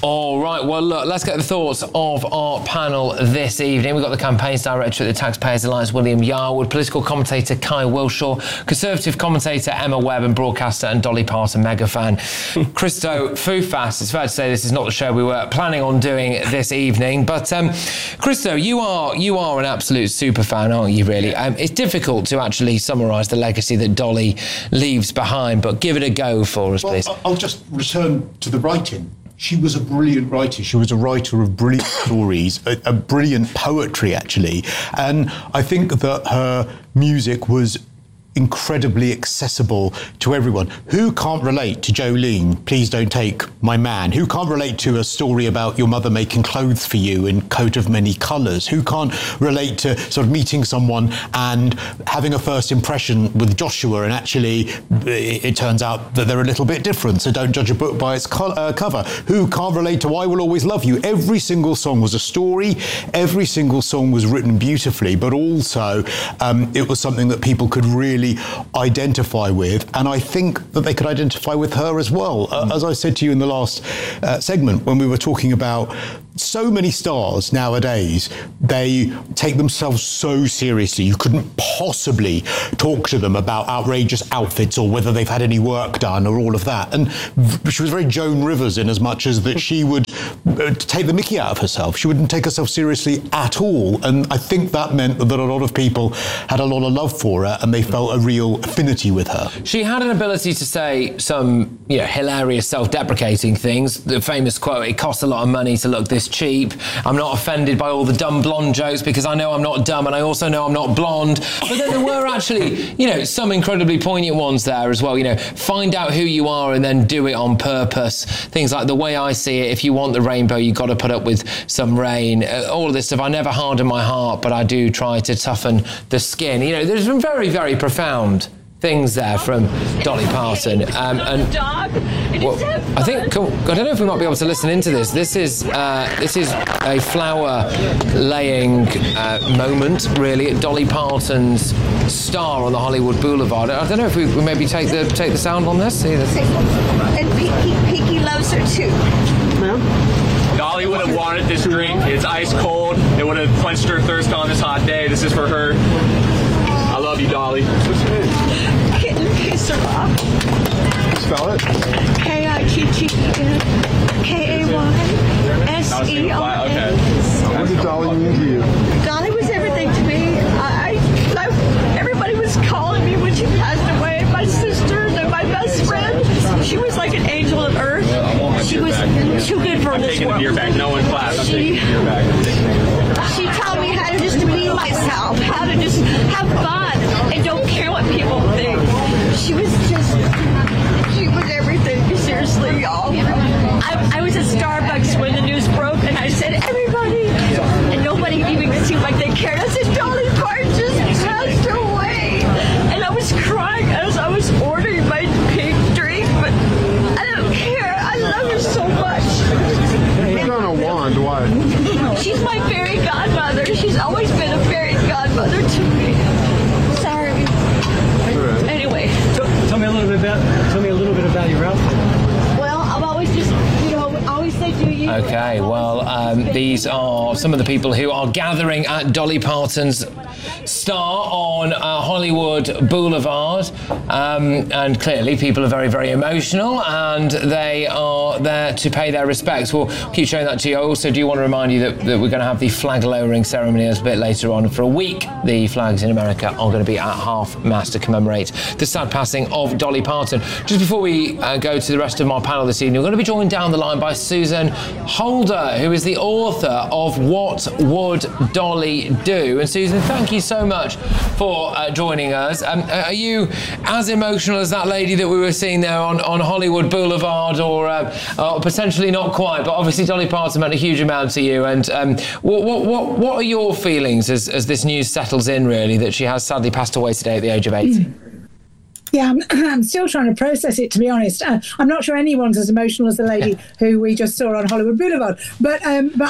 All right, well, look, let's get the thoughts of our panel this evening. We've got the campaigns director at the Taxpayers Alliance, William Yarwood, political commentator Kai Wilshaw, Conservative commentator Emma Webb, and broadcaster and Dolly Parton mega fan Christo Foufas. It's fair to say this is not the show we were planning on doing this evening, but Christo, you are an absolute super fan, aren't you, really? It's difficult to actually summarise the legacy that Dolly leaves behind, but give it a go for us, please. I'll just return to the writing. She was a brilliant writer. She was a writer of brilliant stories, a brilliant poetry, actually. And I think that her music was incredibly accessible to everyone. Who can't relate to Jolene, Please Don't Take My Man? Who can't relate to a story about your mother making clothes for you in Coat of Many Colours? Who can't relate to sort of meeting someone and having a first impression with Joshua, and actually it turns out that they're a little bit different, so don't judge a book by its cover? Who can't relate to I Will Always Love You? Every single song was a story. Every single song was written beautifully, but also it was something that people could really identify with, and I think that they could identify with her as well. As I said to you in the last segment, when we were talking about so many stars nowadays, they take themselves so seriously. You couldn't possibly talk to them about outrageous outfits or whether they've had any work done or all of that. And she was very Joan Rivers in as much as that she would take the mickey out of herself. She wouldn't take herself seriously at all. And I think that meant that a lot of people had a lot of love for her and they felt a real affinity with her. She had an ability to say some, hilarious, self-deprecating things. The famous quote, "It costs a lot of money to look this cheap. I'm not offended by all the dumb blonde jokes because I know I'm not dumb and I also know I'm not blonde." But then there were actually, some incredibly poignant ones there as well. Find out who you are and then do it on purpose. Things like The Way I See It, if you want the rainbow, you got to put up with some rain. All of this stuff. I never harden my heart, but I do try to toughen the skin. There's some very, very profound things there from Dolly Parton. I think, I don't know if we might be able to listen into this. This is a flower laying moment, really, at Dolly Parton's Star on the Hollywood Boulevard. I don't know if we maybe take the sound on this. And Pinky loves her too. Well, Dolly would have wanted this drink. It's ice cold. It would have quenched her thirst on this hot day. This is for her. I love you, Dolly. Kitten Kisera. Spell it. K-I-T-T-E-N K-A-Y-S-E-R-A. Okay. What did Dolly mean to you? Dolly was everything to me. Everybody was calling me when she passed away. My sister and my best friend. She was like an angel on earth. She was too good for this Taking the world. beer back. No one class. I'm taking the beer back. She taught me how to just be myself, how to just have fun and don't care what people think. She was everything, seriously, y'all. I was at Starbucks when the news broke and I said, everybody, and nobody even seemed like they cared. I said, Dolly Parton just passed away. And I was crying as I was ordering my pink drink, but I don't care. I love her so much. Put on a wand, why? She's my fairy godmother. She's always been a fairy godmother to me. Sorry. Anyway. Tell me a little bit about your outfit. Well, I've always just, always say, do you? Okay, well, these are some of the people who are gathering at Dolly Parton's Star on Hollywood Boulevard, and clearly people are very, very emotional and they are there to pay their respects. We'll keep showing that to you. I also do want to remind you that we're going to have the flag lowering ceremony a bit later on. For a week, the flags in America are going to be at half-mast to commemorate the sad passing of Dolly Parton. Just before we go to the rest of my panel this evening, we're going to be joined down the line by Susan Holder, who is the author of What Would Dolly Do? And Susan, thank you so much for joining us. Are you as emotional as that lady that we were seeing there on Hollywood Boulevard, or potentially not quite, but obviously Dolly Parton meant a huge amount to you, and what are your feelings as this news settles in, really, that she has sadly passed away today at the age of 80? Yeah, I'm still trying to process it, to be honest. I'm not sure anyone's as emotional as the lady who we just saw on Hollywood Boulevard. But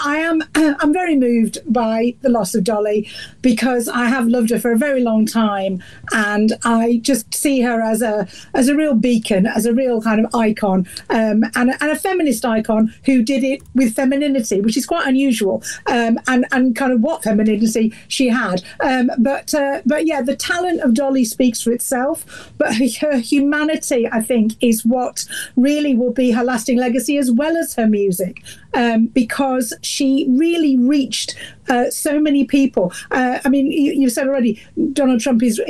I'm very moved by the loss of Dolly, because I have loved her for a very long time, and I just see her as a real beacon, as a real kind of icon, and a feminist icon who did it with femininity, which is quite unusual, and kind of what femininity she had. But yeah, the talent of Dolly speaks for itself, but her humanity, I think, is what really will be her lasting legacy, as well as her music, because she really reached so many people. I mean, you said already, Donald Trump is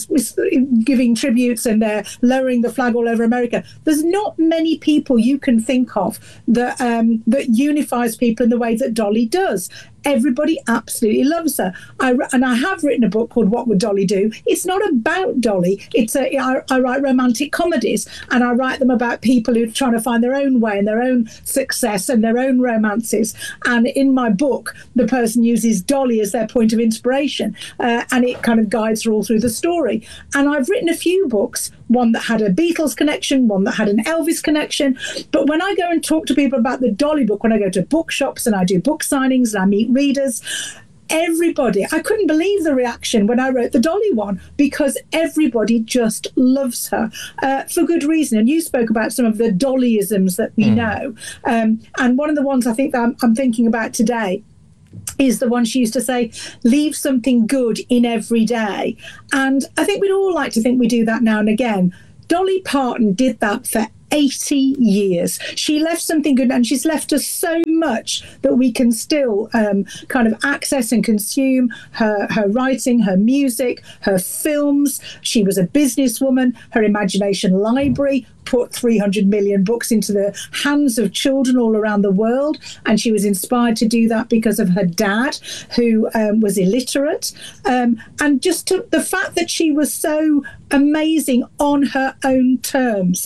giving tributes and lowering the flag all over America. There's not many people you can think of that unifies people in the way that Dolly does. Everybody absolutely loves her. And I have written a book called What Would Dolly Do? It's not about Dolly. I write romantic comedies, and I write them about people who are trying to find their own way and their own success and their own romances. And in my book, the person uses Dolly as their point of inspiration, and it kind of guides her all through the story. And I've written a few books, one that had a Beatles connection, one that had an Elvis connection. But when I go and talk to people about the Dolly book, when I go to bookshops and I do book signings and I meet readers, everybody, I couldn't believe the reaction when I wrote the Dolly one, because everybody just loves her for good reason. And you spoke about some of the Dollyisms that we know. And one of the ones I think that I'm thinking about today is the one she used to say, leave something good in every day. And I think we'd all like to think we do that now and again. Dolly Parton did that for 80 years. She left something good, and she's left us so much that we can still kind of access and consume her writing, her music, her films. She was a businesswoman. Her imagination library put 300 million books into the hands of children all around the world, and she was inspired to do that because of her dad, who was illiterate, and just the fact that she was so amazing on her own terms.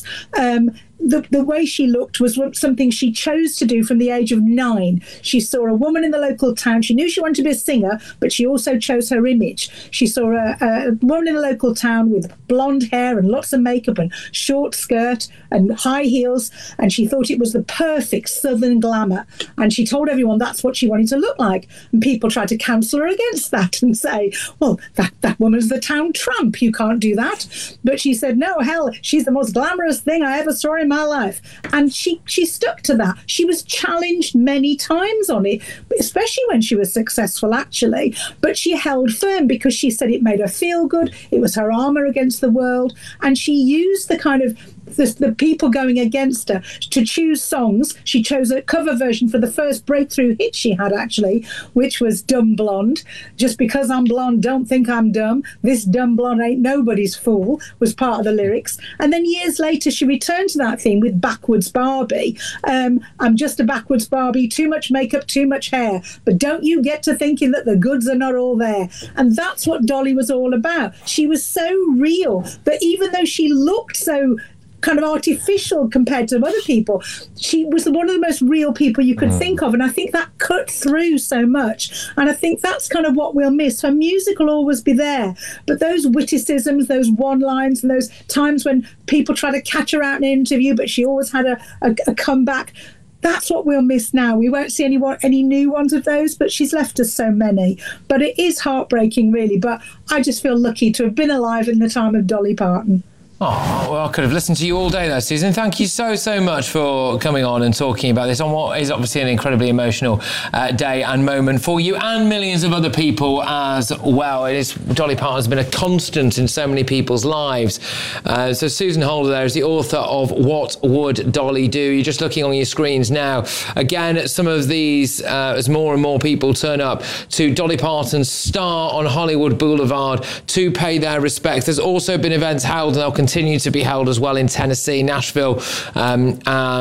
The way she looked was something she chose to do from the age of 9. She saw a woman in the local town. She knew she wanted to be a singer, but she also chose her image. She saw a woman in the local town with blonde hair and lots of makeup and short skirt and high heels, and she thought it was the perfect Southern glamour. And she told everyone that's what she wanted to look like. And people tried to counsel her against that and say, well, that woman's the town tramp. You can't do that. But she said, no, hell, she's the most glamorous thing I ever saw in my life. And she stuck to that. She was challenged many times on it, especially when she was successful, actually. But she held firm because she said it made her feel good. It was her armor against the world. And she used the kind of the people going against her to choose songs. She chose a cover version for the first breakthrough hit she had, actually, which was Dumb Blonde. Just because I'm blonde, don't think I'm dumb. This dumb blonde ain't nobody's fool was part of the lyrics. And then years later, she returned to that theme with Backwards Barbie. I'm just a backwards Barbie, too much makeup, too much hair. But don't you get to thinking that the goods are not all there. And that's what Dolly was all about. She was so real that even though she looked so kind of artificial compared to other people, she was one of the most real people you could think of. And I think that cut through so much. And I think that's kind of what we'll miss. Her music will always be there, but those witticisms, those one-lines, and those times when people try to catch her out in an interview, but she always had a comeback, that's what we'll miss now. We won't see any new ones of those, but she's left us so many. But it is heartbreaking, really. But I just feel lucky to have been alive in the time of Dolly Parton. Oh, well, I could have listened to you all day there, Susan. Thank you so much for coming on and talking about this on what is obviously an incredibly emotional day and moment for you and millions of other people as well. Dolly Parton has been a constant in so many people's lives. So Susan Holder there is the author of What Would Dolly Do? You're just looking on your screens now. Again, some of these, as more and more people turn up to Dolly Parton's Star on Hollywood Boulevard to pay their respects. There's also been events held, and they'll continue to be held as well in Tennessee, Nashville, and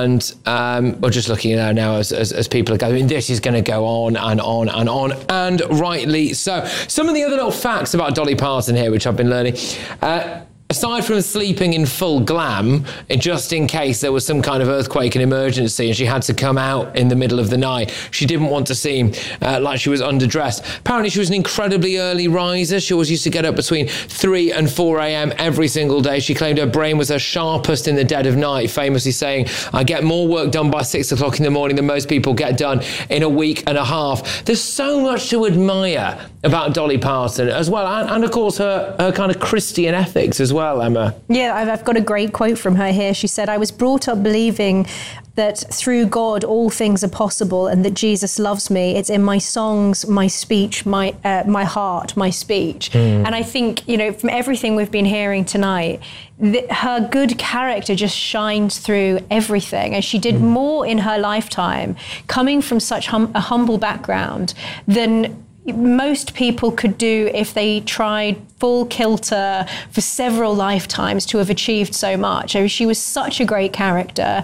we're just looking at now as people are going. This is going to go on and on and on, and rightly so. Some of the other little facts about Dolly Parton here, which I've been learning. aside from sleeping in full glam, just in case there was some kind of earthquake and emergency and she had to come out in the middle of the night, she didn't want to seem like she was underdressed. Apparently she was an incredibly early riser. She always used to get up between 3 and 4 a.m. every single day. She claimed her brain was her sharpest in the dead of night, famously saying, "I get more work done by 6 o'clock in the morning than most people get done in a week and a half." There's so much to admire about Dolly Parton as well, and of course her kind of Christian ethics as well, Emma. Yeah, I've got a great quote from her here. She said, "I was brought up believing that through God all things are possible and that Jesus loves me. It's in my songs, my speech, my heart, my speech." And I think, from everything we've been hearing tonight, her good character just shines through everything. And she did more in her lifetime, coming from such a humble background, than most people could do if they tried full kilter for several lifetimes to have achieved so much. I mean, she was such a great character,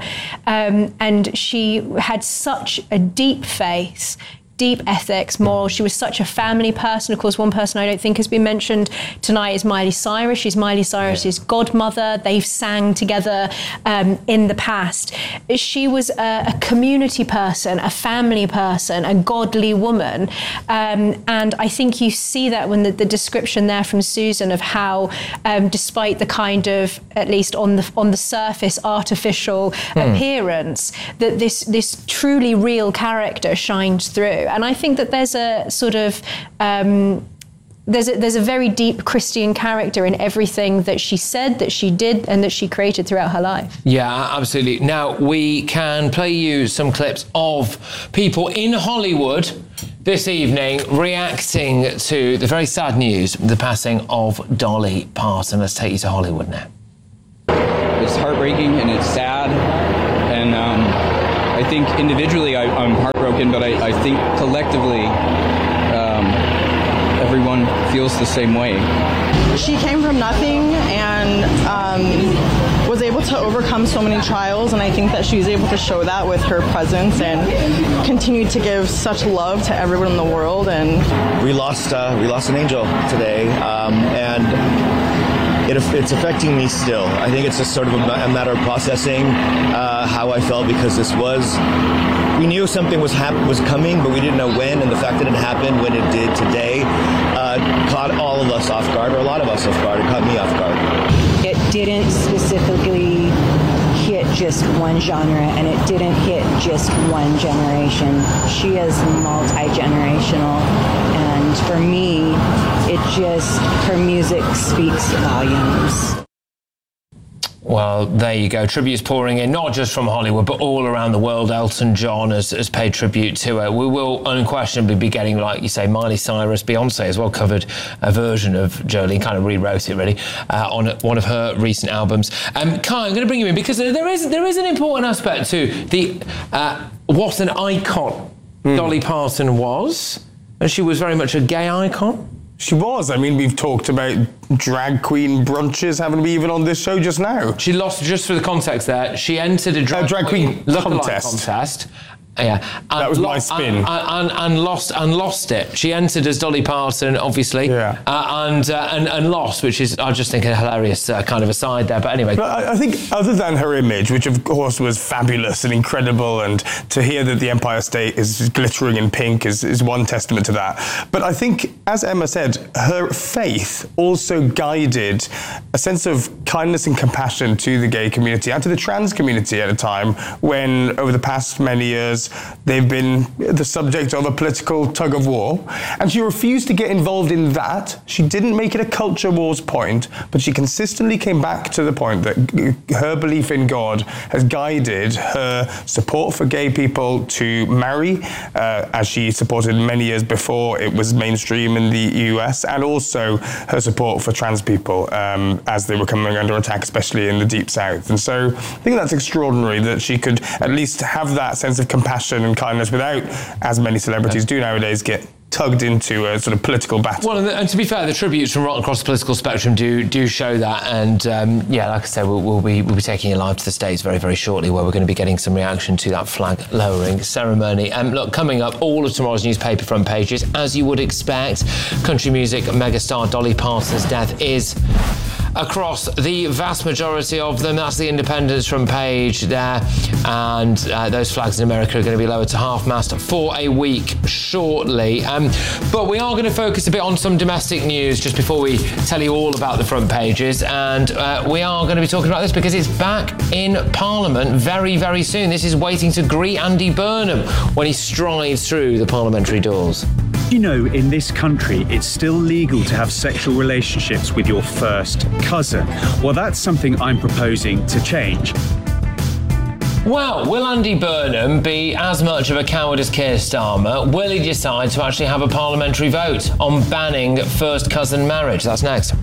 and she had such a deep faith, deep ethics, morals. She was such a family person. Of course, one person I don't think has been mentioned tonight is Miley Cyrus. She's Miley Cyrus's godmother. They've sang together in the past. She was a community person, a family person, a godly woman. And I think you see that when the description there from Susan of how, despite the kind of, at least on the surface, artificial appearance, that this truly real character shines through. And I think that there's a sort of there's a very deep Christian character in everything that she said, that she did, and that she created throughout her life. Yeah, absolutely. Now, we can play you some clips of people in Hollywood this evening reacting to the very sad news, the passing of Dolly Parton. Let's take you to Hollywood now. It's heartbreaking and it's sad, and I think individually I'm heartbroken, but I think collectively everyone feels the same way. She came from nothing and was able to overcome so many trials, and I think that she was able to show that with her presence and continued to give such love to everyone in the world. And we lost an angel today, and it's affecting me still. I think it's just sort of a matter of processing how I felt, because we knew something was coming, but we didn't know when, and the fact that it happened when it did today caught all of us off guard, or a lot of us off guard. It caught me off guard. It didn't specifically hit just one genre, and it didn't hit just one generation. She is multi-generational, and for me, her music speaks volumes. Well, there you go. Tributes pouring in, not just from Hollywood, but all around the world. Elton John has paid tribute to her. We will unquestionably be getting, like you say, Miley Cyrus, Beyonce as well covered a version of Jolene, kind of rewrote it really, on one of her recent albums. Kai, I'm going to bring you in because there is an important aspect to the what an icon Dolly Parton was, and she was very much a gay icon. She was. I mean, we've talked about drag queen brunches, haven't we, even on this show just now? She lost, just for the context there, she entered a drag queen contest. Yeah, that was my spin. And lost it. She entered as Dolly Parton, obviously, and lost, which is, I just think, a hilarious kind of aside there. But anyway, but I think other than her image, which of course was fabulous and incredible, and to hear that the Empire State is glittering in pink is one testament to that. But I think, as Emma said, her faith also guided a sense of kindness and compassion to the gay community and to the trans community at a time when, over the past many years, they've been the subject of a political tug of war, and she refused to get involved in that. She didn't make it a culture wars point, but she consistently came back to the point that her belief in God has guided her support for gay people to marry, as she supported many years before it was mainstream in the US, and also her support for trans people as they were coming under attack, especially in the Deep South. And so I think that's extraordinary that she could at least have that sense of compassion and kindness without, as many celebrities do nowadays, get tugged into a sort of political battle. Well, and to be fair, the tributes from right across the political spectrum do show that. And like I said, we'll be taking you live to the States very, very shortly, where we're going to be getting some reaction to that flag lowering ceremony. Look, coming up, all of tomorrow's newspaper front pages, as you would expect. Country music megastar Dolly Parton's death is across the vast majority of them. That's the Independence front page there. And those flags in America are going to be lowered to half-mast for a week shortly. But we are going to focus a bit on some domestic news just before we tell you all about the front pages. And we are going to be talking about this because it's back in Parliament very, very soon. This is waiting to greet Andy Burnham when he strides through the parliamentary doors. You know, in this country, it's still legal to have sexual relationships with your first cousin. Well, that's something I'm proposing to change. Well, will Andy Burnham be as much of a coward as Keir Starmer? Will he decide to actually have a parliamentary vote on banning first cousin marriage? That's next.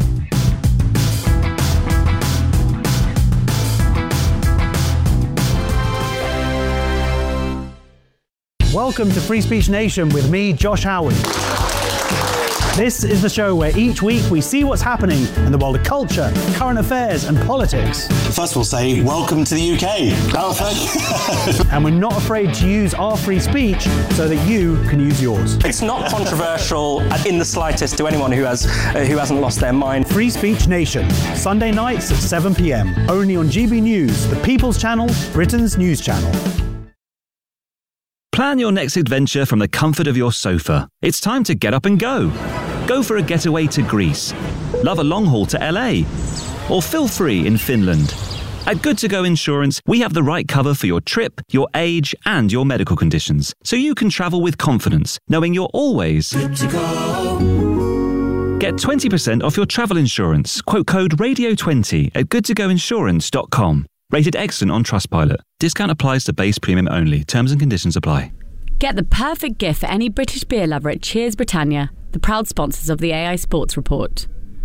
Welcome to Free Speech Nation with me, Josh Howard. This is the show where each week we see what's happening in the world of culture, current affairs and politics. First we'll say, welcome to the UK. And we're not afraid to use our free speech so that you can use yours. It's not controversial in the slightest to anyone who hasn't lost their mind. Free Speech Nation, Sunday nights at 7 p.m. Only on GB News, the People's Channel, Britain's news channel. Plan your next adventure from the comfort of your sofa. It's time to get up and go. Go for a getaway to Greece. Love a long haul to LA. Or feel free in Finland. At Good To Go Insurance, we have the right cover for your trip, your age, and your medical conditions. So you can travel with confidence, knowing you're always good to go. Get 20% off your travel insurance. Quote code RADIO20 at goodtogoinsurance.com. Rated excellent on Trustpilot. Discount applies to base premium only. Terms and conditions apply. Get the perfect gift for any British beer lover at Cheers Britannia, the proud sponsors of the AI Sports Report.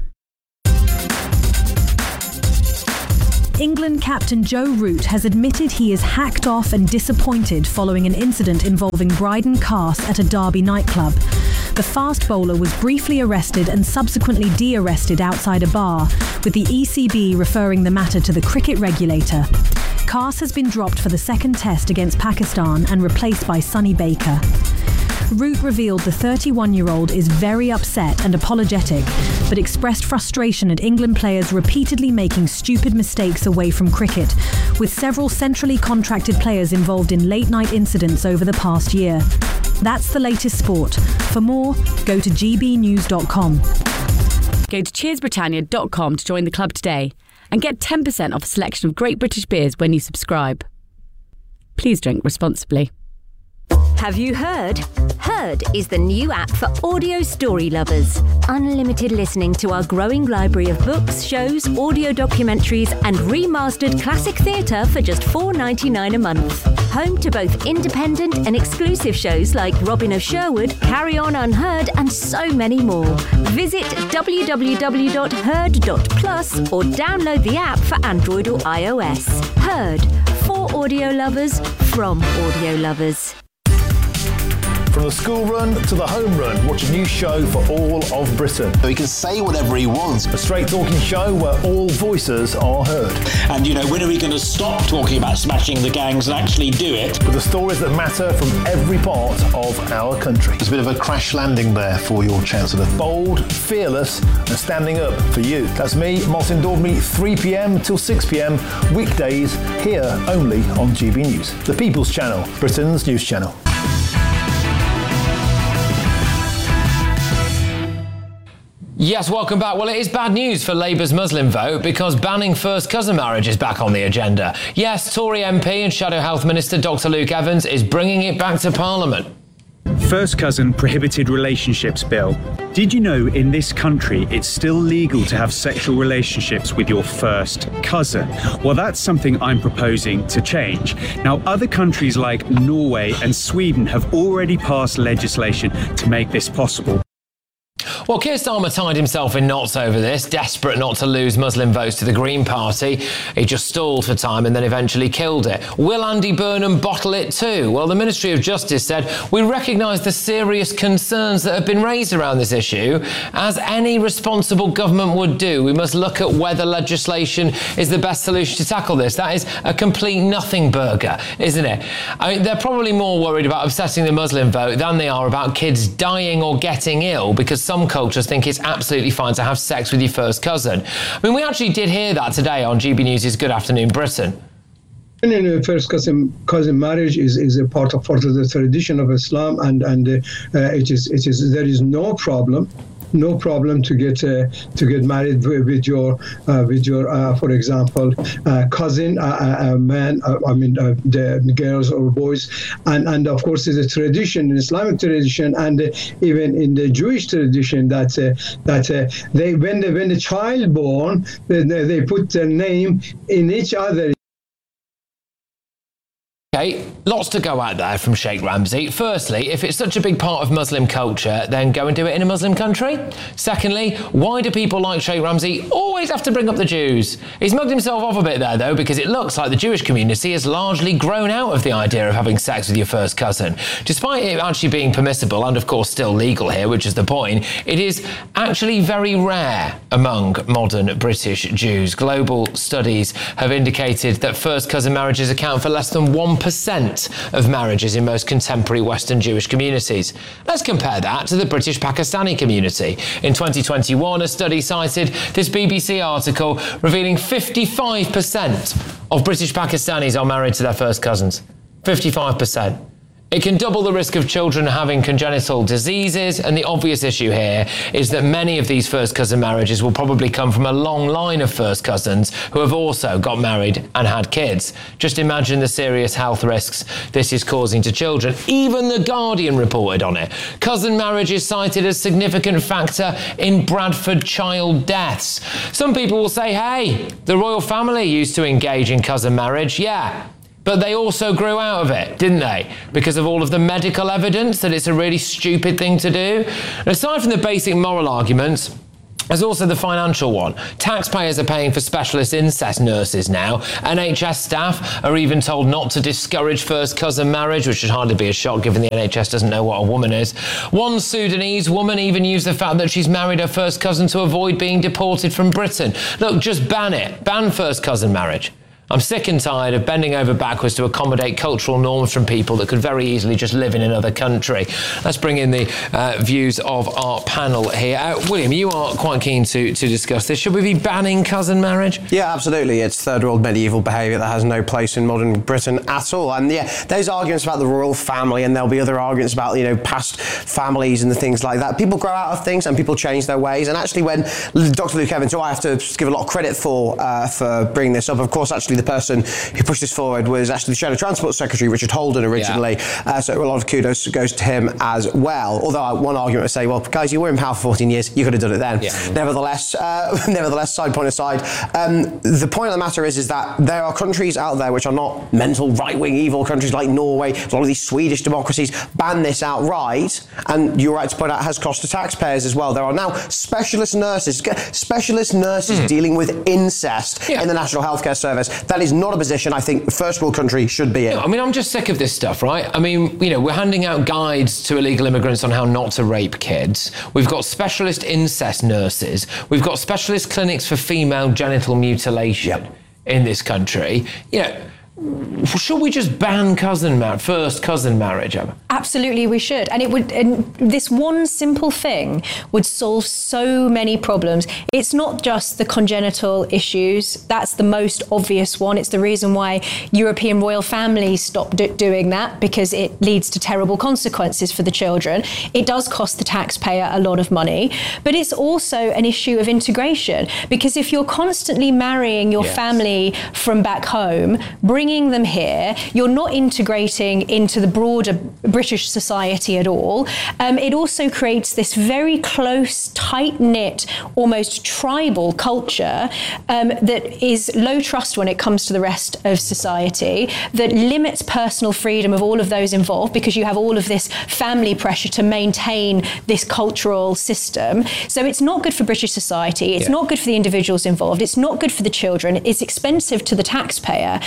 England captain Joe Root has admitted he is hacked off and disappointed following an incident involving Bryden Carse at a Derby nightclub. The fast bowler was briefly arrested and subsequently de-arrested outside a bar, with the ECB referring the matter to the cricket regulator. Carse has been dropped for the second test against Pakistan and replaced by Sonny Baker. Root revealed the 31-year-old is very upset and apologetic, but expressed frustration at England players repeatedly making stupid mistakes away from cricket, with several centrally contracted players involved in late-night incidents over the past year. That's the latest sport. For more, go to gbnews.com. Go to cheersbritannia.com to join the club today and get 10% off a selection of great British beers when you subscribe. Please drink responsibly. Have you heard? Heard is the new app for audio story lovers. Unlimited listening to our growing library of books, shows, audio documentaries and remastered classic theatre for just $4.99 a month. Home to both independent and exclusive shows like Robin of Sherwood, Carry On Unheard and so many more. Visit www.heard.plus or download the app for Android or iOS. Heard, for audio lovers, from audio lovers. From the school run to the home run, watch a new show for all of Britain. So he can say whatever he wants. A straight talking show where all voices are heard. And, you know, when are we going to stop talking about smashing the gangs and actually do it? With the stories that matter from every part of our country. There's a bit of a crash landing there for your Chancellor. Bold, fearless and standing up for you. That's me, Martin Daubney, 3 p.m. till 6 p.m. weekdays here only on GB News. The People's Channel, Britain's news channel. Yes, welcome back. Well, it is bad news for Labour's Muslim vote because banning first cousin marriage is back on the agenda. Yes, Tory MP and Shadow Health Minister Dr Luke Evans is bringing it back to Parliament. First cousin prohibited relationships bill. Did you know in this country it's still legal to have sexual relationships with your first cousin? Well, that's something I'm proposing to change. Now, other countries like Norway and Sweden have already passed legislation to make this possible. Well, Keir Starmer tied himself in knots over this, desperate not to lose Muslim votes to the Green Party. He just stalled for time and then eventually killed it. Will Andy Burnham bottle it too? Well, the Ministry of Justice said, we recognise the serious concerns that have been raised around this issue. As any responsible government would do, we must look at whether legislation is the best solution to tackle this. That is a complete nothing burger, isn't it? I mean, they're probably more worried about upsetting the Muslim vote than they are about kids dying or getting ill, because some cultures think it's absolutely fine to have sex with your first cousin. I mean, we actually did hear that today on GB News' Good Afternoon Britain. First cousin marriage is a part of the tradition of Islam, and it is there is no problem to get married with your for example cousin, man, the girls or boys, and of course it's a tradition, an Islamic tradition, and even in the Jewish tradition that they when the child born, they put their name in each other. Okay, lots to go out there from Sheikh Ramzi. Firstly, if it's such a big part of Muslim culture, then go and do it in a Muslim country. Secondly, why do people like Sheikh Ramzi always have to bring up the Jews? He's mugged himself off a bit there, though, because it looks like the Jewish community has largely grown out of the idea of having sex with your first cousin. Despite it actually being permissible and, of course, still legal here, which is the point, it is actually very rare among modern British Jews. Global studies have indicated that first cousin marriages account for less than 1% of marriages in most contemporary Western Jewish communities. Let's compare that to the British Pakistani community. In 2021, a study cited this BBC article revealing 55% of British Pakistanis are married to their first cousins. 55%. It can double the risk of children having congenital diseases, and the obvious issue here is that many of these first cousin marriages will probably come from a long line of first cousins who have also got married and had kids. Just imagine the serious health risks this is causing to children. Even The Guardian reported on it. Cousin marriage is cited as a significant factor in Bradford child deaths. Some people will say, hey, the royal family used to engage in cousin marriage. Yeah. But they also grew out of it, didn't they? Because of all of the medical evidence that it's a really stupid thing to do. And aside from the basic moral arguments, there's also the financial one. Taxpayers are paying for specialist incest nurses now. NHS staff are even told not to discourage first cousin marriage, which should hardly be a shock given the NHS doesn't know what a woman is. One Sudanese woman even used the fact that she's married her first cousin to avoid being deported from Britain. Look, just ban it. Ban first cousin marriage. I'm sick and tired of bending over backwards to accommodate cultural norms from people that could very easily just live in another country. Let's bring in the views of our panel here. William, you are quite keen to discuss this. Should we be banning cousin marriage? Yeah, absolutely. It's third world medieval behaviour that has no place in modern Britain at all. And yeah, there's arguments about the royal family, and there'll be other arguments about, past families and the things like that. People grow out of things and people change their ways. And actually, when Dr. Luke Evans, who I have to give a lot of credit for bringing this up, of course, actually the person who pushed this forward was actually the Shadow Transport Secretary, Richard Holden, originally. Yeah. So a lot of kudos goes to him as well. Although one argument would say, well, guys, you were in power for 14 years, you could have done it then. Yeah. Nevertheless, side point aside, the point of the matter is that there are countries out there which are not mental, right-wing, evil countries like Norway. A lot of these Swedish democracies ban this outright, and you're right to point out, it has cost to taxpayers as well. There are now specialist nurses dealing with incest in the National Healthcare Service. That is not a position I think the first world country should be in. Yeah, I mean, I'm just sick of this stuff, right? I mean, we're handing out guides to illegal immigrants on how not to rape kids. We've got specialist incest nurses. We've got specialist clinics for female genital mutilation in this country. Should we just ban first cousin marriage, Emma? Absolutely, we should. And this one simple thing would solve so many problems. It's not just the congenital issues. That's the most obvious one. It's the reason why European royal families stopped doing that, because it leads to terrible consequences for the children. It does cost the taxpayer a lot of money, but it's also an issue of integration, because if you're constantly marrying your family from back home, bringing them here, you're not integrating into the broader British society at all. It also creates this very close, tight-knit, almost tribal culture that is low trust when it comes to the rest of society, that limits personal freedom of all of those involved, because you have all of this family pressure to maintain this cultural system. So it's not good for British society. It's not good for the individuals involved. It's not good for the children. It's expensive to the taxpayer. And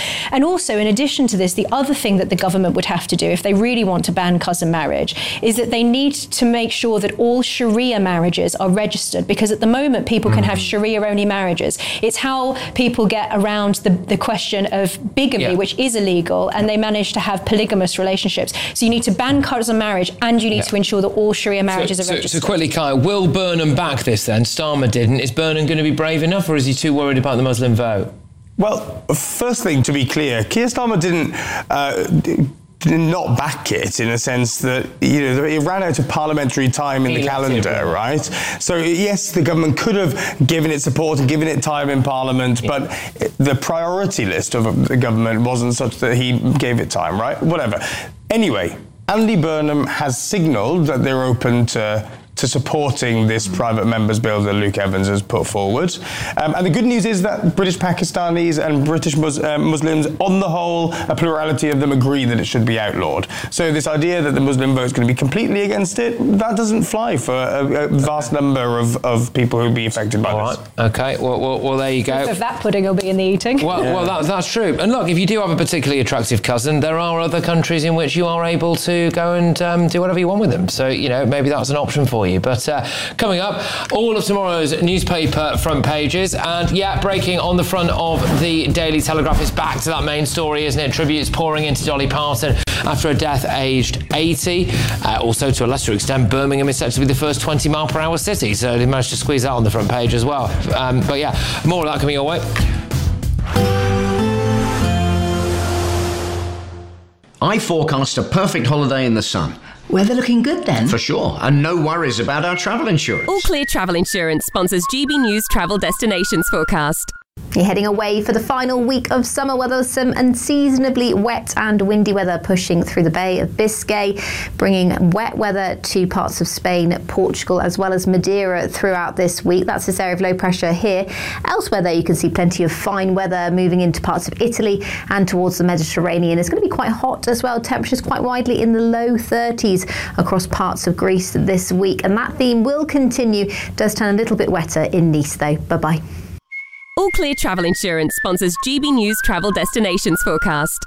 also, in addition to this, the other thing that the government would have to do if they really want to ban cousin marriage is that they need to make sure that all Sharia marriages are registered, because at the moment people can have Sharia-only marriages. It's how people get around the question of bigamy, which is illegal, and they manage to have polygamous relationships. So you need to ban cousin marriage, and you need to ensure that all Sharia marriages are registered. So quickly, Kai, will Burnham back this then? Starmer didn't. Is Burnham going to be brave enough, or is he too worried about the Muslim vote? Well, first thing to be clear, Keir Starmer didn't not back it, in a sense that, it ran out of parliamentary time in the calendar, right? So yes, the government could have given it support and given it time in Parliament, but the priority list of the government wasn't such that he gave it time, right? Whatever. Anyway, Andy Burnham has signalled that they're open to supporting this private members bill that Luke Evans has put forward. And the good news is that British Pakistanis and British Muslims, on the whole, a plurality of them agree that it should be outlawed. So this idea that the Muslim vote is going to be completely against it, that doesn't fly for a vast number of people who will be affected by this. Okay, well, there you go. If that pudding will be in the eating. Well, that's true. And look, if you do have a particularly attractive cousin, there are other countries in which you are able to go and do whatever you want with them. So, maybe that's an option for you. But coming up, all of tomorrow's newspaper front pages. And breaking on the front of the Daily Telegraph, it's back to that main story, isn't it? Tributes pouring into Dolly Parton after her death aged 80. Also, to a lesser extent, Birmingham is set to be the first 20-mile-per-hour city. So they managed to squeeze that on the front page as well. But more of that coming your way. I forecast a perfect holiday in the sun. Weather looking good then? For sure, and no worries about our travel insurance. All Clear Travel Insurance sponsors GB News Travel Destinations Forecast. You're heading away for the final week of summer weather, some unseasonably wet and windy weather pushing through the Bay of Biscay, bringing wet weather to parts of Spain, Portugal, as well as Madeira throughout this week. That's this area of low pressure here. Elsewhere there, you can see plenty of fine weather moving into parts of Italy and towards the Mediterranean. It's going to be quite hot as well. Temperatures quite widely in the low 30s across parts of Greece this week. And that theme will continue. It does turn a little bit wetter in Nice, though. Bye-bye. All Clear Travel Insurance sponsors GB News Travel Destinations Forecast.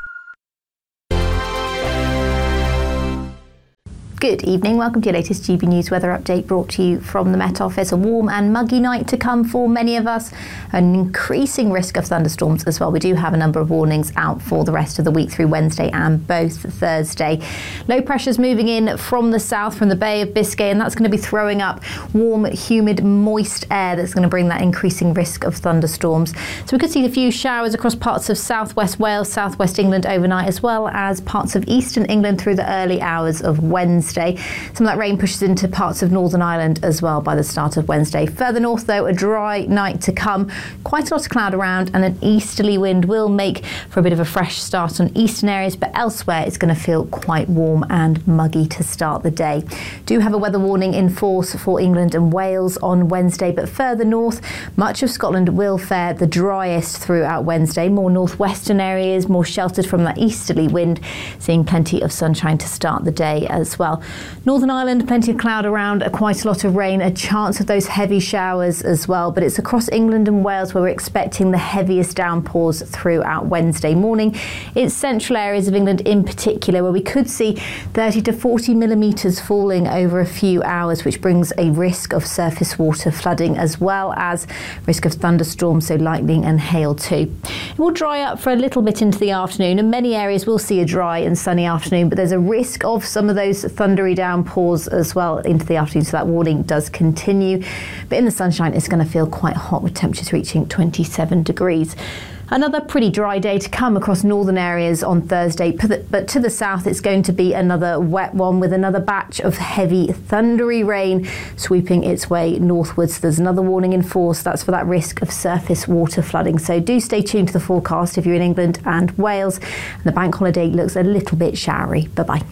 Good evening. Welcome to your latest GB News weather update, brought to you from the Met Office. A warm and muggy night to come for many of us. An increasing risk of thunderstorms as well. We do have a number of warnings out for the rest of the week through Wednesday and both Thursday. Low pressure's moving in from the south, from the Bay of Biscay, and that's going to be throwing up warm, humid, moist air that's going to bring that increasing risk of thunderstorms. So we could see a few showers across parts of southwest Wales, southwest England overnight, as well as parts of eastern England through the early hours of Wednesday. Some of that rain pushes into parts of Northern Ireland as well by the start of Wednesday. Further north, though, a dry night to come. Quite a lot of cloud around, and an easterly wind will make for a bit of a fresh start on eastern areas, but elsewhere it's going to feel quite warm and muggy to start the day. Do have a weather warning in force for England and Wales on Wednesday, but further north, much of Scotland will fare the driest throughout Wednesday. More northwestern areas, more sheltered from that easterly wind, seeing plenty of sunshine to start the day as well. Northern Ireland, plenty of cloud around, quite a lot of rain, a chance of those heavy showers as well, but it's across England and Wales where we're expecting the heaviest downpours throughout Wednesday morning. It's central areas of England in particular where we could see 30 to 40 millimetres falling over a few hours, which brings a risk of surface water flooding as well as risk of thunderstorms, so lightning and hail too. It will dry up for a little bit into the afternoon, and many areas will see a dry and sunny afternoon, but there's a risk of some of those thundery downpours as well into the afternoon, so that warning does continue. But in the sunshine, it's going to feel quite hot with temperatures reaching 27 degrees. Another pretty dry day to come across northern areas on Thursday, but to the south it's going to be another wet one with another batch of heavy thundery rain sweeping its way northwards. There's another warning in force, that's for that risk of surface water flooding. So do stay tuned to the forecast if you're in England and Wales. And the bank holiday looks a little bit showery. Bye-bye.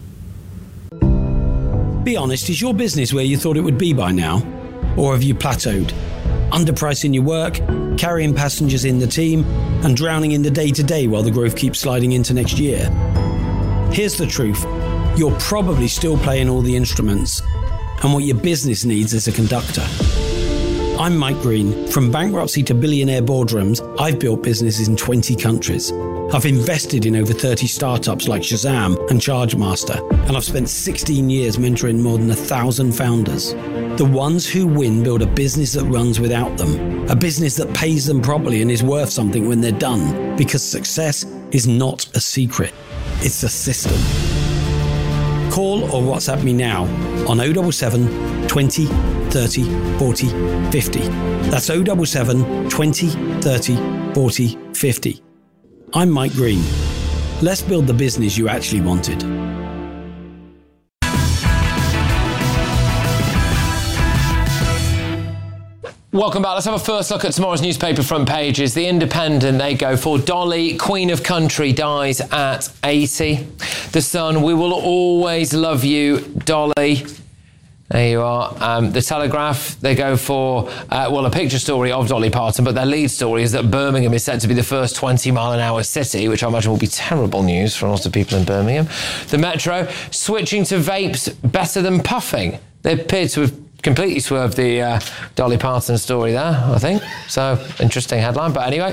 Be honest, is your business where you thought it would be by now? Or have you plateaued? Underpricing your work, carrying passengers in the team, and drowning in the day-to-day while the growth keeps sliding into next year? Here's the truth. You're probably still playing all the instruments, and what your business needs is a conductor. I'm Mike Green. From bankruptcy to billionaire boardrooms, I've built businesses in 20 countries. I've invested in over 30 startups like Shazam and ChargeMaster, and I've spent 16 years mentoring more than 1,000 founders. The ones who win build a business that runs without them, a business that pays them properly and is worth something when they're done, because success is not a secret, it's a system. Call or WhatsApp me now on 077 20 30 40 50. That's 077 20 30 40 50. I'm Mike Green. Let's build the business you actually wanted. Welcome back. Let's have a first look at tomorrow's newspaper front pages. The Independent, they go for Dolly, Queen of Country, dies at 80. The Sun, we will always love you, Dolly. There you are. The Telegraph, they go for, a picture story of Dolly Parton, but their lead story is that Birmingham is set to be the first 20-mile-an-hour city, which I imagine will be terrible news for a lot of people in Birmingham. The Metro, switching to vapes better than puffing. They appear to have completely swerved the Dolly Parton story there, I think. So, interesting headline. But anyway,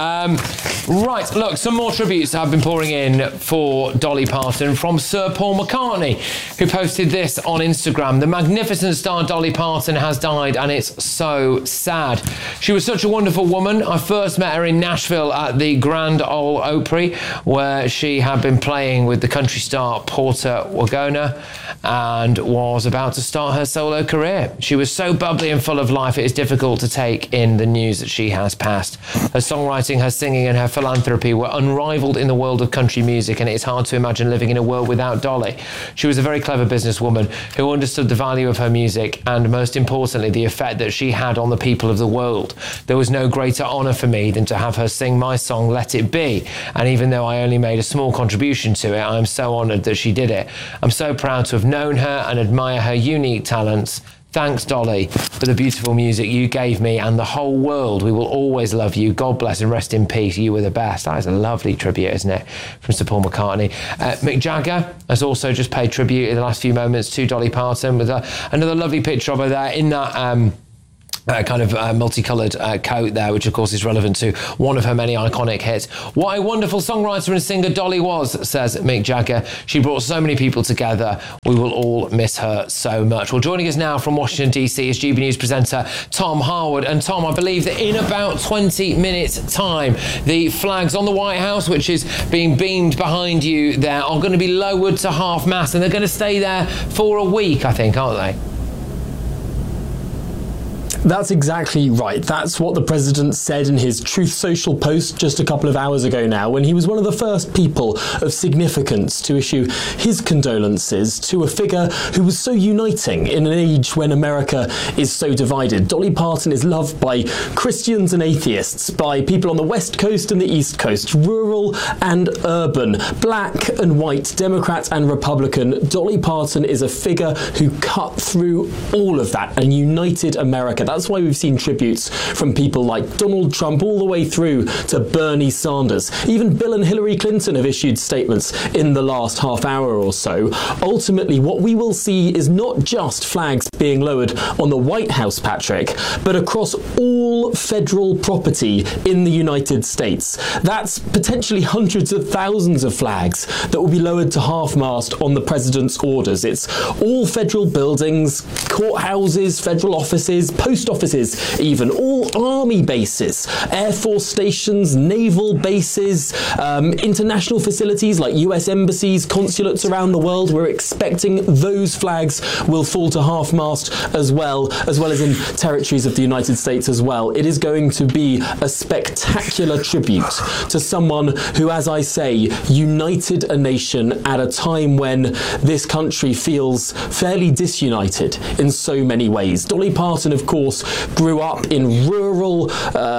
right, look, some more tributes have been pouring in for Dolly Parton from Sir Paul McCartney, who posted this on Instagram. The magnificent star Dolly Parton has died, and it's so sad. She was such a wonderful woman. I first met her in Nashville at the Grand Ole Opry, where she had been playing with the country star Porter Wagoner and was about to start her solo career. She was so bubbly and full of life, it is difficult to take in the news that she has passed. Her songwriting, her singing and her philanthropy were unrivaled in the world of country music, and it is hard to imagine living in a world without Dolly. She was a very clever businesswoman who understood the value of her music and, most importantly, the effect that she had on the people of the world. There was no greater honour for me than to have her sing my song, Let It Be, and even though I only made a small contribution to it, I am so honoured that she did it. I'm so proud to have known her and admire her unique talents. Thanks, Dolly, for the beautiful music you gave me and the whole world. We will always love you. God bless and rest in peace. You were the best. That is a lovely tribute, isn't it, from Sir Paul McCartney. Mick Jagger has also just paid tribute in the last few moments to Dolly Parton with another lovely picture of her there in that multicoloured coat there, which of course is relevant to one of her many iconic hits. What a wonderful songwriter and singer Dolly was, says Mick Jagger. She brought so many people together. We will all miss her so much. Well, joining us now from Washington, D.C. is GB News presenter Tom Harwood. And Tom, I believe that in about 20 minutes' time, the flags on the White House, which is being beamed behind you there, are going to be lowered to half-mast, and they're going to stay there for a week, I think, aren't they? That's exactly right. That's what the president said in his Truth Social post just a couple of hours ago now, when he was one of the first people of significance to issue his condolences to a figure who was so uniting in an age when America is so divided. Dolly Parton is loved by Christians and atheists, by people on the West Coast and the East Coast, rural and urban, black and white, Democrat and Republican. Dolly Parton is a figure who cut through all of that and united America. That's why we've seen tributes from people like Donald Trump all the way through to Bernie Sanders. Even Bill and Hillary Clinton have issued statements in the last half hour or so. Ultimately, what we will see is not just flags being lowered on the White House, Patrick, but across all federal property in the United States. That's potentially hundreds of thousands of flags that will be lowered to half-mast on the president's orders. It's all federal buildings, courthouses, federal offices, post offices even, all army bases, air force stations, naval bases, international facilities like US embassies, consulates around the world. We're expecting those flags will fall to half-mast as well as in territories of the United States as well. It is going to be a spectacular tribute to someone who, as I say, united a nation at a time when this country feels fairly disunited in so many ways. Dolly Parton, of course, grew up in rural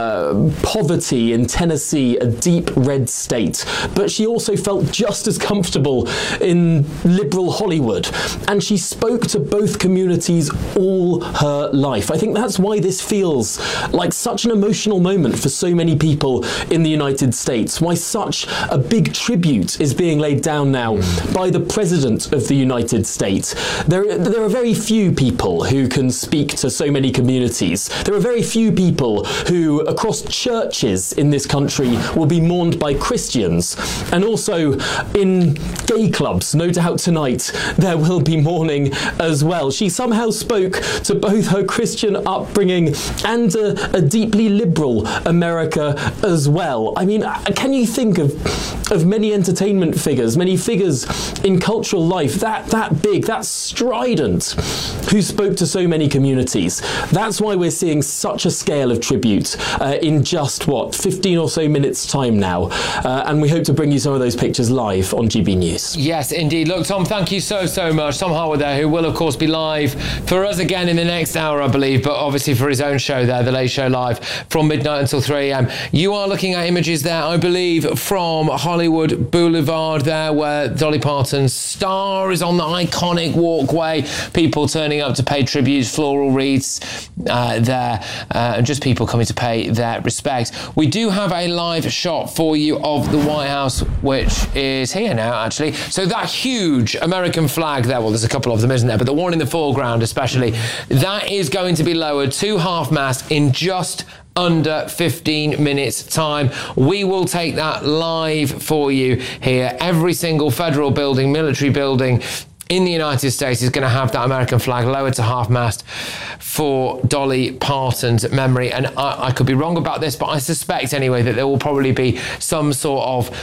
poverty in Tennessee, a deep red state, but she also felt just as comfortable in liberal Hollywood, and she spoke to both communities all her life. I think that's why this feels like such an emotional moment for so many people in the United States, why such a big tribute is being laid down now by the President of the United States. There are very few people who can speak to so many communities communities. There are very few people who, across churches in this country, will be mourned by Christians. And also in gay clubs, no doubt tonight, there will be mourning as well. She somehow spoke to both her Christian upbringing and a deeply liberal America as well. I mean, can you think of many entertainment figures, many figures in cultural life that big, that strident, who spoke to so many communities? That's why we're seeing such a scale of tribute in just, 15 or so minutes time now. And we hope to bring you some of those pictures live on GB News. Yes, indeed. Look, Tom, thank you so much. Tom Harwood there, who will, of course, be live for us again in the next hour, I believe, but obviously for his own show there, The Late Show Live, from midnight until 3 a.m. You are looking at images there, I believe, from Hollywood Boulevard there, where Dolly Parton's star is on the iconic walkway. People turning up to pay tributes, floral wreaths there, and just people coming to pay their respects. We do have a live shot for you of the White House, which is here now, actually. So that huge American flag there, well, there's a couple of them, isn't there? But the one in the foreground especially, that is going to be lowered to half-mast in just under 15 minutes time. We will take that live for you here. Every single federal building, military building in the United States is going to have that American flag lowered to half-mast for Dolly Parton's memory. And I could be wrong about this, but I suspect anyway that there will probably be some sort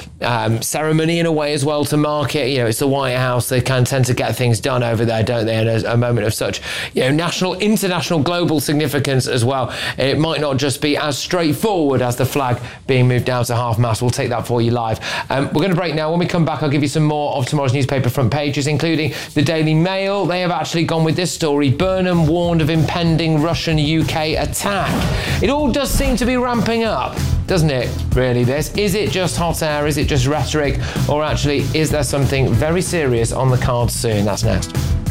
of ceremony in a way as well to mark it. You know, it's the White House. They can tend to get things done over there, don't they? And a moment of such, national, international, global significance as well. It might not just be as straightforward as the flag being moved down to half-mast. We'll take that for you live. We're going to break now. When we come back, I'll give you some more of tomorrow's newspaper front pages, including the Daily Mail. They have actually gone with this story: Burnham warned of impending Russian-UK attack. It all does seem to be ramping up, doesn't it, really, this? Is it just hot air? Is it just rhetoric? Or actually, is there something very serious on the cards soon? That's next.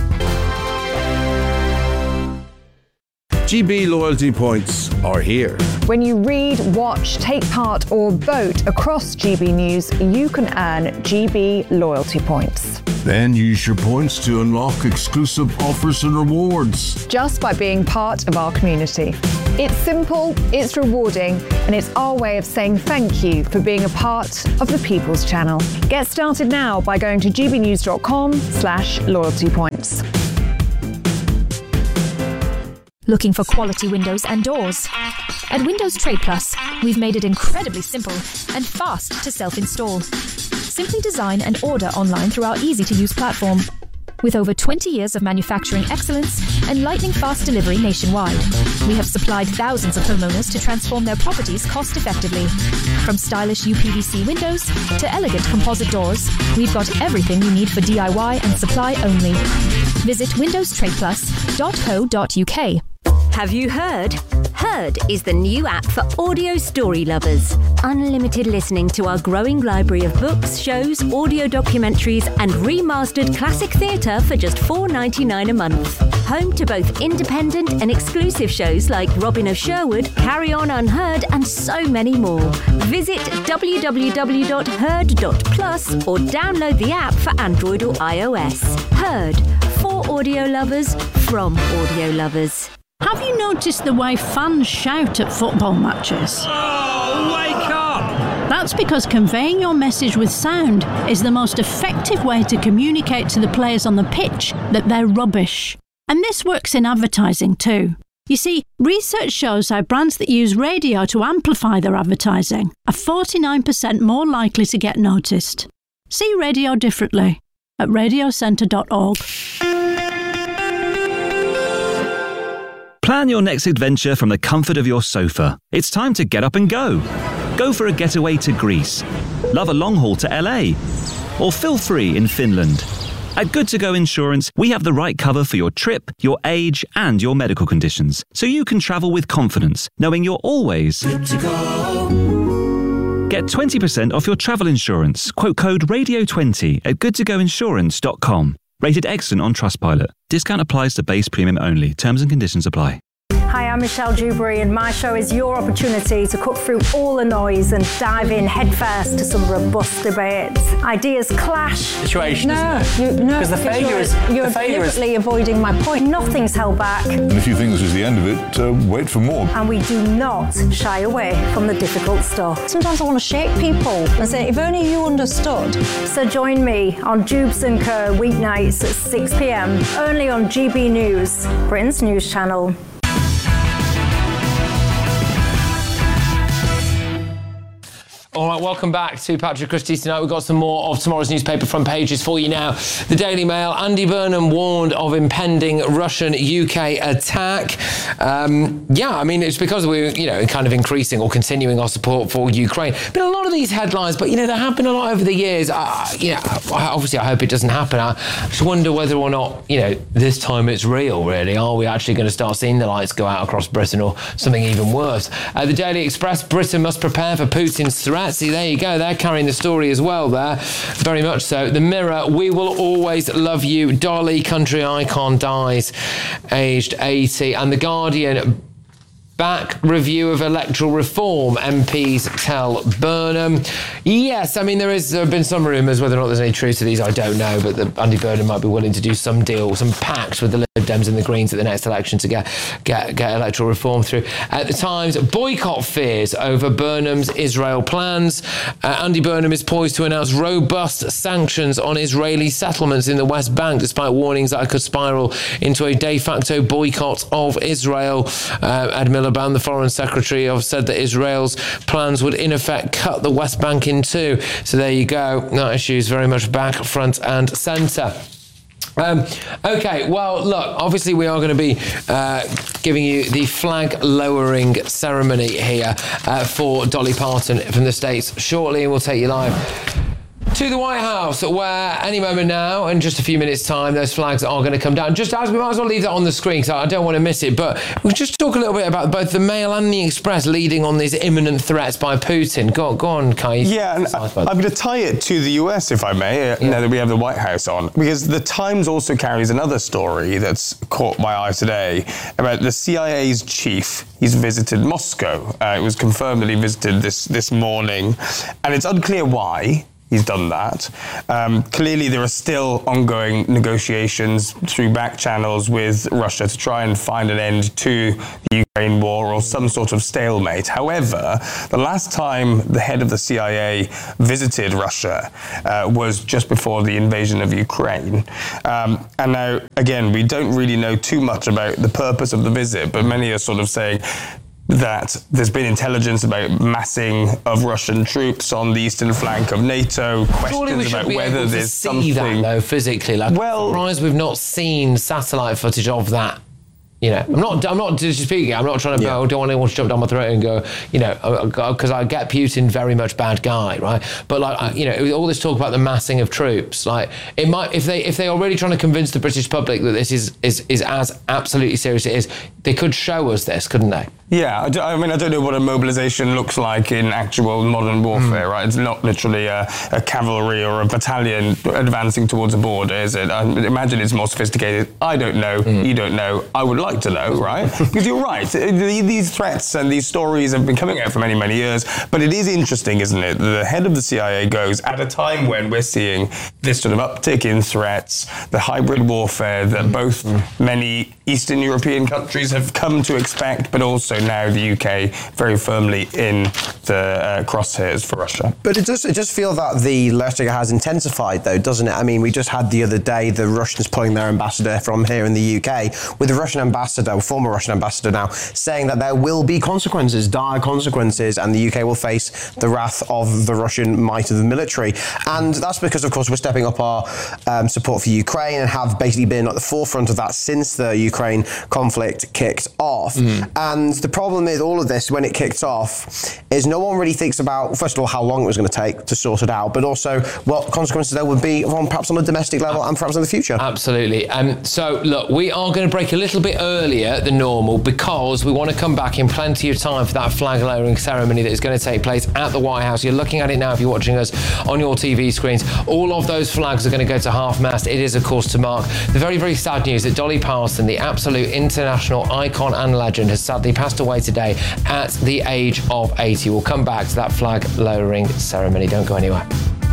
GB loyalty points are here. When you read, watch, take part or vote across GB News, you can earn GB loyalty points. Then use your points to unlock exclusive offers and rewards. Just by being part of our community. It's simple, it's rewarding, and it's our way of saying thank you for being a part of the People's Channel. Get started now by going to gbnews.com/loyalty points. Looking for quality windows and doors? At Windows Trade Plus, we've made it incredibly simple and fast to self-install. Simply design and order online through our easy-to-use platform. With over 20 years of manufacturing excellence and lightning-fast delivery nationwide, we have supplied thousands of homeowners to transform their properties cost-effectively. From stylish UPVC windows to elegant composite doors, we've got everything you need for DIY and supply only. Visit windowstradeplus.co.uk. Have you heard? Heard is the new app for audio story lovers. Unlimited listening to our growing library of books, shows, audio documentaries, and remastered classic theatre for just $4.99 a month. Home to both independent and exclusive shows like Robin of Sherwood, Carry On Unheard, and so many more. Visit www.heard.plus or download the app for Android or iOS. Heard, for audio lovers, from audio lovers. Have you noticed the way fans shout at football matches? Oh, wake up! That's because conveying your message with sound is the most effective way to communicate to the players on the pitch that they're rubbish. And this works in advertising too. You see, research shows how brands that use radio to amplify their advertising are 49% more likely to get noticed. See radio differently at radiocentre.org. Plan your next adventure from the comfort of your sofa. It's time to get up and go. Go for a getaway to Greece. Love a long haul to LA. Or feel free in Finland. At Good To Go Insurance, we have the right cover for your trip, your age, and your medical conditions, so you can travel with confidence, knowing you're always good to go. Get 20% off your travel insurance. Quote code RADIO20 at goodtogoinsurance.com. Rated excellent on Trustpilot. Discount applies to base premium only. Terms and conditions apply. Hi, I'm Michelle Dewberry, and my show is your opportunity to cut through all the noise and dive in headfirst to some robust debates. Ideas clash. Situation, No, isn't it? Because the failure is... You're deliberately avoiding my point. Nothing's held back. And if you think this is the end of it, wait for more. And we do not shy away from the difficult stuff. Sometimes I want to shake people and say, if only you understood. So join me on Jubes and Co. weeknights at 6 p.m. only on GB News, Britain's news channel. All right, welcome back to Patrick Christie's Tonight. We've got some more of tomorrow's newspaper front pages for you now. The Daily Mail, Andy Burnham warned of impending Russian-UK attack. Yeah, I mean, it's because we're, kind of increasing or continuing our support for Ukraine. Been a lot of these headlines, but, there have been a lot over the years. Obviously, I hope it doesn't happen. I just wonder whether or not, this time it's real, really. Are we actually going to start seeing the lights go out across Britain or something even worse? The Daily Express, Britain must prepare for Putin's threat. See, there you go. They're carrying the story as well there. Very much so. The Mirror, we will always love you. Dolly, country icon, dies aged 80. And The Guardian, back review of electoral reform, MPs tell Burnham. Yes, I mean, there have been some rumours, whether or not there's any truth to these, I don't know, but Andy Burnham might be willing to do some deal, some pact with the Lib Dems and the Greens at the next election to get electoral reform through. At the Times, boycott fears over Burnham's Israel plans. Andy Burnham is poised to announce robust sanctions on Israeli settlements in the West Bank, despite warnings that it could spiral into a de facto boycott of Israel. Admiral Miliband, the Foreign Secretary, have said that Israel's plans would in effect cut the West Bank in two. So there you go. That issue is very much back, front and centre. Okay, well, look, obviously we are going to be giving you the flag lowering ceremony here for Dolly Parton from the States shortly, and we'll take you live to the White House, where any moment now, in just a few minutes' time, those flags are going to come down. Just as we might as well leave that on the screen, because I don't want to miss it. But we'll just talk a little bit about both the Mail and the Express leading on these imminent threats by Putin. Go on, Kai. Yeah, and I'm going to tie it to the US, if I may, now that we have the White House on, because the Times also carries another story that's caught my eye today about the CIA's chief. He's visited Moscow. It was confirmed that he visited this morning, and it's unclear why he's done that. Clearly, there are still ongoing negotiations through back channels with Russia to try and find an end to the Ukraine war or some sort of stalemate. However, the last time the head of the CIA visited Russia was just before the invasion of Ukraine. And now, again, we don't really know too much about the purpose of the visit, but many are sort of saying that there's been intelligence about massing of Russian troops on the eastern flank of NATO, questions about whether there's something... that, though, physically. I'm surprised we've not seen satellite footage of that. I'm not disputing. I'm not trying to. Don't want anyone to jump down my throat and go. Because I get Putin very much bad guy, right? But all this talk about the massing of troops, it might, if they are really trying to convince the British public that this is as absolutely serious as it is, they could show us this, couldn't they? Yeah, I don't know what a mobilization looks like in actual modern warfare, right? It's not literally a cavalry or a battalion advancing towards a border, is it? I imagine it's more sophisticated. I don't know. You don't know. I would like to know, right? Because you're right. These threats and these stories have been coming out for many, many years. But it is interesting, isn't it? The head of the CIA goes at a time when we're seeing this sort of uptick in threats, the hybrid warfare that both many Eastern European countries have come to expect, but also now the UK very firmly in the crosshairs for Russia. But it does feel that the rhetoric has intensified, though, doesn't it? I mean, we just had the other day the Russians pulling their ambassador from here in the UK, with the Russian ambassador, former Russian ambassador now, saying that there will be consequences, dire consequences, and the UK will face the wrath of the Russian might of the military. And that's because, of course, we're stepping up our support for Ukraine and have basically been at the forefront of that since the Ukraine conflict kicked off. And the problem with all of this when it kicked off is no one really thinks about, first of all, how long it was going to take to sort it out, but also what consequences there would be perhaps on a domestic level and perhaps in the future. Absolutely. So, look, we are going to break a little bit earlier than normal because we want to come back in plenty of time for that flag lowering ceremony that is going to take place at the White House. You're looking at it now if you're watching us on your TV screens. All of those flags are going to go to half-mast. It is, of course, to mark the very, very sad news that Dolly Parton, the absolute international icon and legend, has sadly passed away today at the age of 80. We'll come back to that flag lowering ceremony. Don't go anywhere.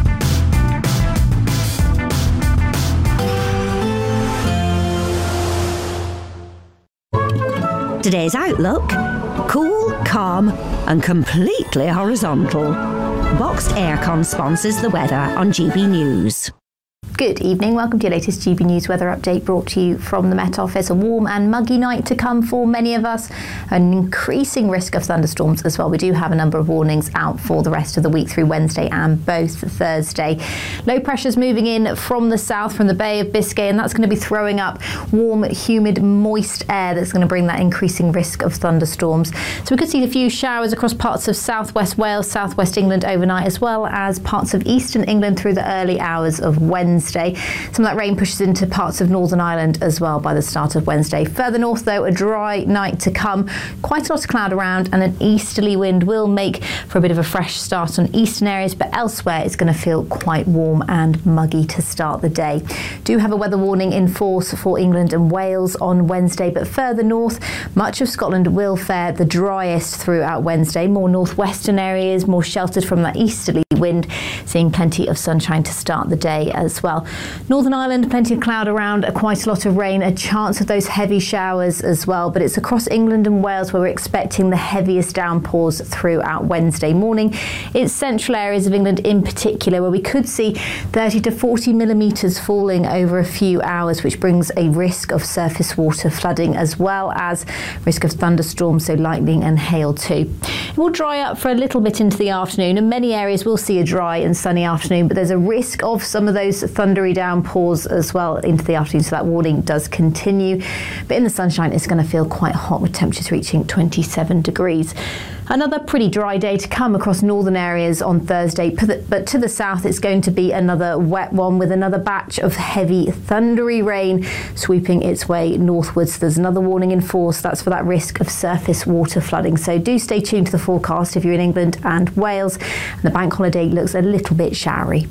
Today's outlook: cool, calm and completely horizontal. Boxed Aircon sponsors the weather on GB News. Good evening. Welcome to your latest GB News weather update brought to you from the Met Office. A warm and muggy night to come for many of us. An increasing risk of thunderstorms as well. We do have a number of warnings out for the rest of the week through Wednesday and both Thursday. Low pressure's moving in from the south, from the Bay of Biscay, and that's going to be throwing up warm, humid, moist air that's going to bring that increasing risk of thunderstorms. So we could see a few showers across parts of southwest Wales, southwest England overnight, as well as parts of eastern England through the early hours of Wednesday. Some of that rain pushes into parts of Northern Ireland as well by the start of Wednesday. Further north, though, a dry night to come. Quite a lot of cloud around, and an easterly wind will make for a bit of a fresh start on eastern areas, but elsewhere it's going to feel quite warm and muggy to start the day. Do have a weather warning in force for England and Wales on Wednesday, but further north, much of Scotland will fare the driest throughout Wednesday. More northwestern areas, more sheltered from that easterly wind, seeing plenty of sunshine to start the day as well. Northern Ireland, plenty of cloud around, quite a lot of rain, a chance of those heavy showers as well, but it's across England and Wales where we're expecting the heaviest downpours throughout Wednesday morning. It's central areas of England in particular where we could see 30 to 40 millimetres falling over a few hours, which brings a risk of surface water flooding as well as risk of thunderstorms, so lightning and hail too. It will dry up for a little bit into the afternoon, and many areas will see a dry and sunny afternoon, but there's a risk of some of those thundery downpours as well into the afternoon, so that warning does continue. But in the sunshine, it's going to feel quite hot with temperatures reaching 27 degrees. Another pretty dry day to come across northern areas on Thursday, but to the south it's going to be another wet one with another batch of heavy thundery rain sweeping its way northwards. There's another warning in force, that's for that risk of surface water flooding. So do stay tuned to the forecast if you're in England and Wales. And the bank holiday looks a little bit showery.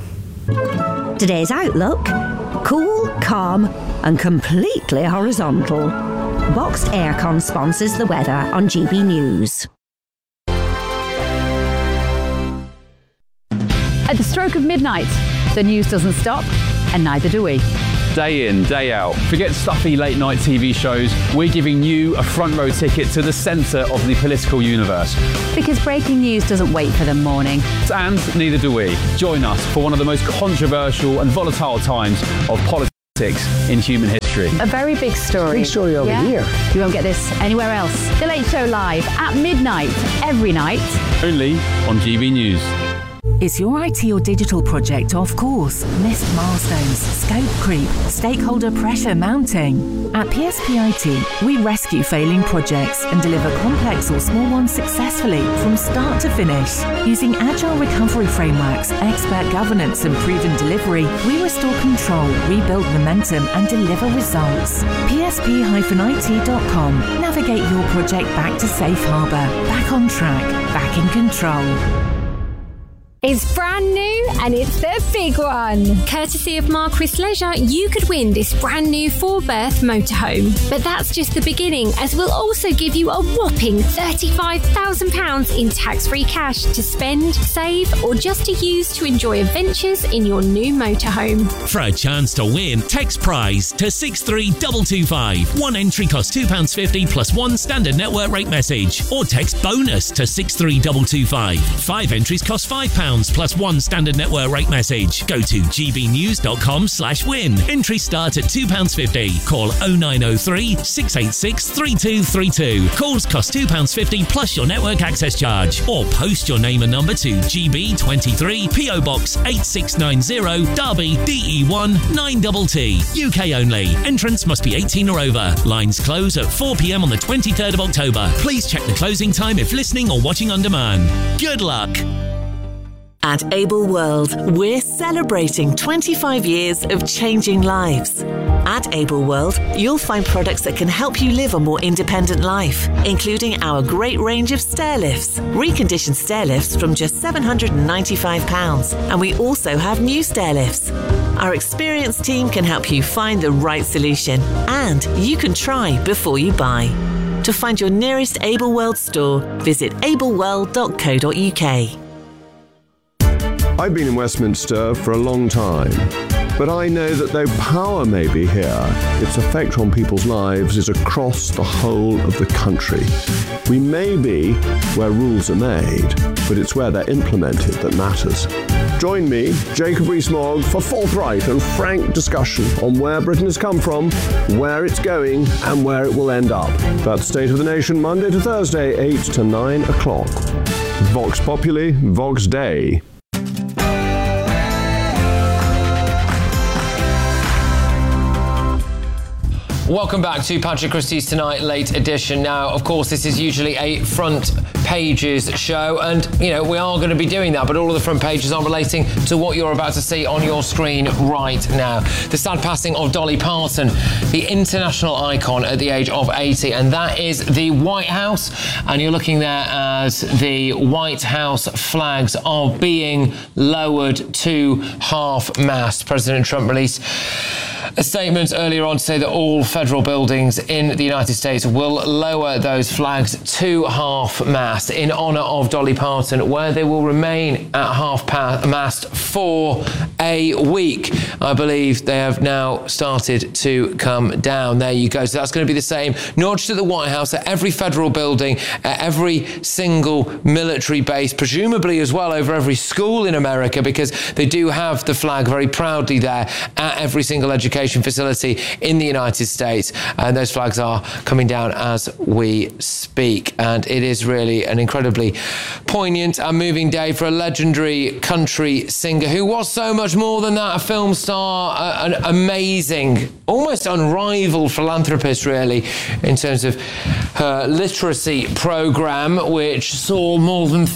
Bye-bye. Today's outlook: cool, calm and completely horizontal. Boxed Aircon sponsors the weather on GB News. At the stroke of midnight, the news doesn't stop, and neither do we. Day in, day out. Forget stuffy late night TV shows. We're giving you a front row ticket to the centre of the political universe. Because breaking news doesn't wait for the morning. And neither do we. Join us for one of the most controversial and volatile times of politics in human history. A very big story. Big story over here. You won't get this anywhere else. The Late Show live at midnight, every night. Only on GB News. Is your IT or digital project off course? Missed milestones, scope creep, stakeholder pressure mounting? At PSP IT, we rescue failing projects and deliver complex or small ones successfully from start to finish. Using agile recovery frameworks, expert governance and proven delivery, we restore control, rebuild momentum and deliver results. PSP-IT.com. Navigate your project back to safe harbour, back on track, back in control. It's brand new and it's the big one. Courtesy of Marquis Leisure, you could win this brand new 4-berth motorhome. But that's just the beginning, as we'll also give you a whopping £35,000 in tax-free cash to spend, save or just to use to enjoy adventures in your new motorhome. For a chance to win, text prize to 63225. One entry costs £2.50 plus one standard network rate message. Or text bonus to 63225. 5 entries cost £5. £2 plus one standard network rate message. Go to gbnews.com/win. Entries start at £2.50. Call 0903 686 3232. Calls cost £2.50 plus your network access charge. Or post your name and number to GB23 PO Box 8690 Derby DE1 9TT. UK only. Entrance must be 18 or over. Lines close at 4 p.m. on the 23rd of October. Please check the closing time if listening or watching on demand. Good luck. At Able World, we're celebrating 25 years of changing lives. At Able World, you'll find products that can help you live a more independent life, including our great range of stair lifts, reconditioned stair lifts from just £795, and we also have new stair lifts. Our experienced team can help you find the right solution, and you can try before you buy. To find your nearest Able World store, visit ableworld.co.uk. I've been in Westminster for a long time, but I know that though power may be here, its effect on people's lives is across the whole of the country. We may be where rules are made, but it's where they're implemented that matters. Join me, Jacob Rees-Mogg, for forthright and frank discussion on where Britain has come from, where it's going, and where it will end up. That's State of the Nation, Monday to Thursday, 8 to 9 o'clock. Vox Populi, Vox Dei. Welcome back to Patrick Christie's Tonight Late Edition. Now, of course, this is usually a front pages show, and, you know, we are going to be doing that, but all of the front pages are relating to what you're about to see on your screen right now. The sad passing of Dolly Parton, the international icon at the age of 80, and that is the White House. And you're looking there as the White House flags are being lowered to half-mast. President Trump released a statement earlier on to say that all federal buildings in the United States will lower those flags to half-mast in honour of Dolly Parton, where they will remain at half-mast for a week. I believe they have now started to come down. There you go. So that's going to be the same, not just at the White House, at every federal building, at every single military base, presumably as well over every school in America, because they do have the flag very proudly there at every single education facility in the United States, and those flags are coming down as we speak. And it is really an incredibly poignant and moving day for a legendary country singer who was so much more than that, a film star, an amazing, almost unrivaled philanthropist, really, in terms of her literacy program, which saw more than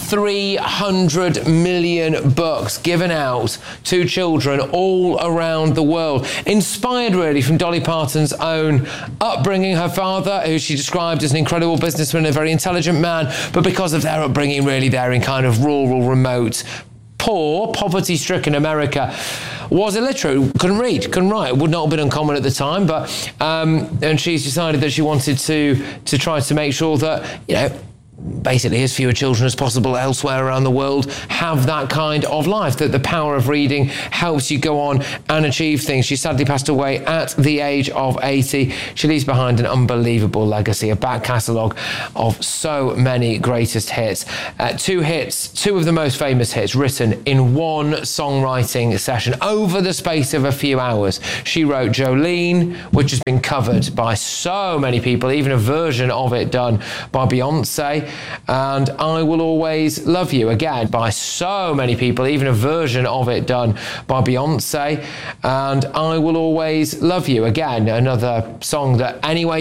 300 million books given out to children all around the world. Inspired really from Dolly Parton's own upbringing. Her father, who she described as an incredible businessman, a very intelligent man, but because of their upbringing really there in kind of rural, remote, poor, poverty-stricken America, was illiterate, couldn't read, couldn't write. It would not have been uncommon at the time, but and she's decided that she wanted to try to make sure that, you know, basically as fewer children as possible elsewhere around the world have that kind of life, that the power of reading helps you go on and achieve things. She sadly passed away at the age of 80. She leaves behind an unbelievable legacy, a back catalogue of so many greatest hits. Two of the most famous hits written in one songwriting session over the space of a few hours. She wrote Jolene, which has been covered by so many people, even a version of it done by Beyonce, and I Will Always Love You, again by so many people, even a version of it done by Beyonce, and I Will Always Love You, again another song that anyway